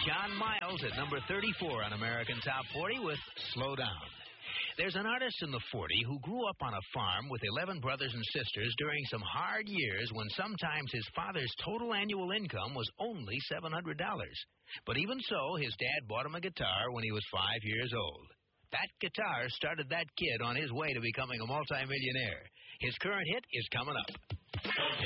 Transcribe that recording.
John Miles at number 34 on American Top 40 with Slow Down. There's an artist in the 40 who grew up on a farm with 11 brothers and sisters during some hard years when sometimes his father's total annual income was only $700. But even so, his dad bought him a guitar when he was 5 years old. That guitar started that kid on his way to becoming a multimillionaire. His current hit is coming up.